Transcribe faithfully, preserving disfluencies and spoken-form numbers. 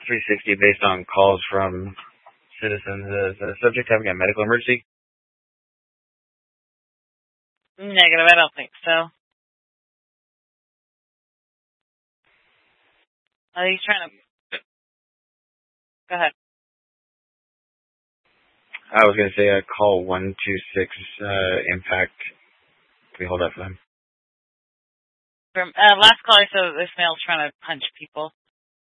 three sixty based on calls from citizens. Is the subject having a medical emergency? Negative, I don't think so. Oh, he's trying to... Go ahead. I was going to say uh, call one two six uh, impact. Can we hold that for them? From, uh, last caller said this male's trying to punch people.